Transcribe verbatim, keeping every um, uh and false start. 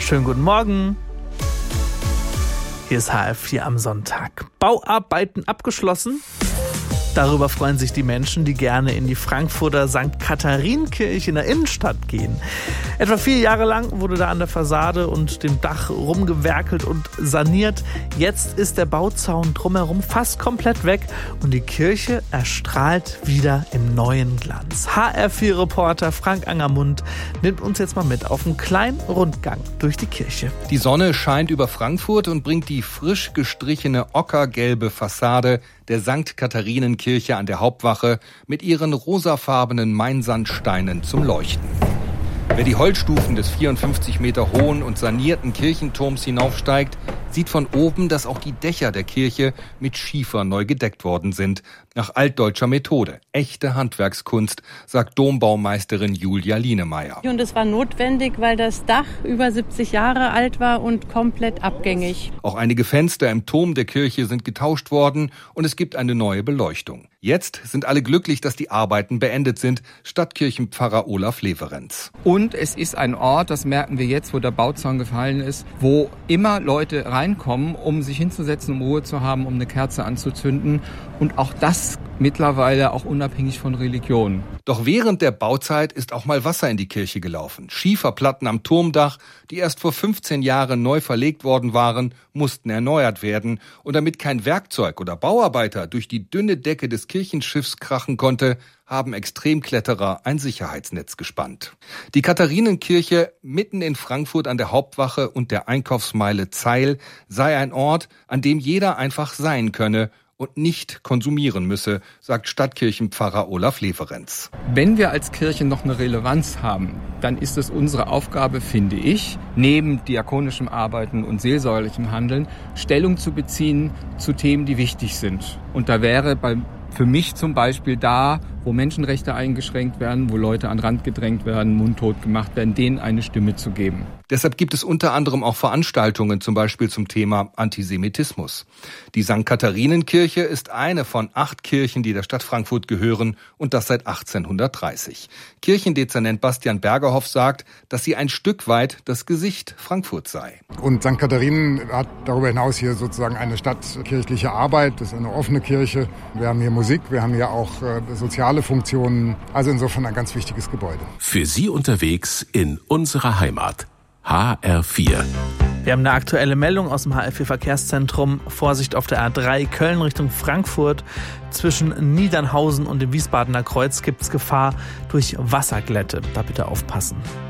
Schönen guten Morgen. Hier ist H R vier am Sonntag. Bauarbeiten abgeschlossen? Darüber freuen sich die Menschen, die gerne in die Frankfurter Sankt Katharinenkirche in der Innenstadt gehen. Etwa vier Jahre lang wurde da an der Fassade und dem Dach rumgewerkelt und saniert. Jetzt ist der Bauzaun drumherum fast komplett weg und die Kirche erstrahlt wieder im neuen Glanz. H R vier Reporter Frank Angermund nimmt uns jetzt mal mit auf einen kleinen Rundgang durch die Kirche. Die Sonne scheint über Frankfurt und bringt die frisch gestrichene ockergelbe Fassade der Sankt Katharinenkirche an der Hauptwache mit ihren rosafarbenen Mainsandsteinen zum Leuchten. Wer die Holzstufen des vierundfünfzig Meter hohen und sanierten Kirchenturms hinaufsteigt, sieht von oben, dass auch die Dächer der Kirche mit Schiefer neu gedeckt worden sind. Nach altdeutscher Methode. Echte Handwerkskunst, sagt Dombaumeisterin Julia Lienemeyer. Und es war notwendig, weil das Dach über siebzig Jahre alt war und komplett abgängig. Auch einige Fenster im Turm der Kirche sind getauscht worden und es gibt eine neue Beleuchtung. Jetzt sind alle glücklich, dass die Arbeiten beendet sind, Stadtkirchenpfarrer Olaf Leverenz. Und es ist ein Ort, das merken wir jetzt, wo der Bauzaun gefallen ist, wo immer Leute reinkommen, um sich hinzusetzen, um Ruhe zu haben, um eine Kerze anzuzünden. Und auch das mittlerweile auch unabhängig von Religion. Doch während der Bauzeit ist auch mal Wasser in die Kirche gelaufen. Schieferplatten am Turmdach, die erst vor fünfzehn Jahren neu verlegt worden waren, mussten erneuert werden. Und damit kein Werkzeug oder Bauarbeiter durch die dünne Decke des Kirchenschiffs krachen konnte, haben Extremkletterer ein Sicherheitsnetz gespannt. Die Katharinenkirche mitten in Frankfurt an der Hauptwache und der Einkaufsmeile Zeil sei ein Ort, an dem jeder einfach sein könne und nicht konsumieren müsse, sagt Stadtkirchenpfarrer Olaf Leverenz. Wenn wir als Kirche noch eine Relevanz haben, dann ist es unsere Aufgabe, finde ich, neben diakonischem Arbeiten und seelsorgerlichem Handeln, Stellung zu beziehen zu Themen, die wichtig sind. Und da wäre bei für mich zum Beispiel da, wo Menschenrechte eingeschränkt werden, wo Leute an den Rand gedrängt werden, mundtot gemacht werden, denen eine Stimme zu geben. Deshalb gibt es unter anderem auch Veranstaltungen, zum Beispiel zum Thema Antisemitismus. Die Sankt Katharinenkirche ist eine von acht Kirchen, die der Stadt Frankfurt gehören, und das seit achtzehnhundertdreißig. Kirchendezernent Bastian Bergerhoff sagt, dass sie ein Stück weit das Gesicht Frankfurts sei. Und Sankt Katharinen hat darüber hinaus hier sozusagen eine stadtkirchliche Arbeit, das ist eine offene Kirche. Wir haben hier Musik, wir haben hier auch äh, soziale Funktionen, also insofern ein ganz wichtiges Gebäude. Für Sie unterwegs in unserer Heimat. H R vier. Wir haben eine aktuelle Meldung aus dem H R vier Verkehrszentrum. Vorsicht auf der A drei Köln Richtung Frankfurt. Zwischen Niedernhausen und dem Wiesbadener Kreuz gibt es Gefahr durch Wasserglätte. Da bitte aufpassen.